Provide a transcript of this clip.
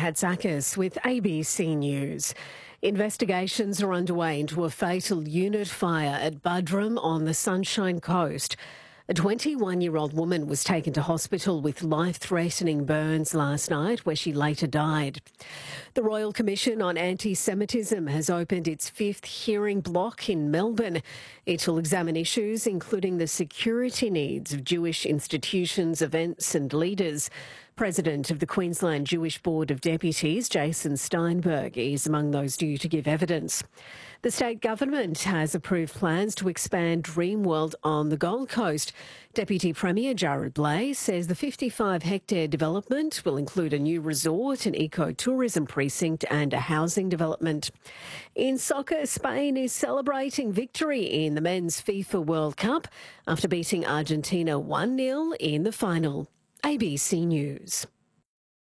Hatzakis with ABC News. Investigations are underway into a fatal unit fire at Buderim on the Sunshine Coast. A 21-year-old woman was taken to hospital with life-threatening burns last night, where she later died. The Royal Commission on Anti-Semitism has opened its fifth hearing block in Melbourne. It will examine issues including the security needs of Jewish institutions, events and leaders. President of the Queensland Jewish Board of Deputies, Jason Steinberg, is among those due to give evidence. The state government has approved plans to expand Dreamworld on the Gold Coast. Deputy Premier Jared Blais says the 55-hectare development will include a new resort, an ecotourism precinct and a housing development. In soccer, Spain is celebrating victory in the Men's FIFA World Cup after beating Argentina 1-0 in the final. ABC News.